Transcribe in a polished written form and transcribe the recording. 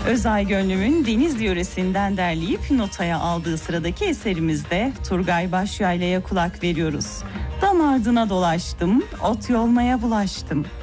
Özay Gönlüm'ün Denizli yöresinden derleyip notaya aldığı sıradaki eserimizde Turgay Başyayla'ya kulak veriyoruz. Dam ardına dolaştım, ot yolmaya bulaştım.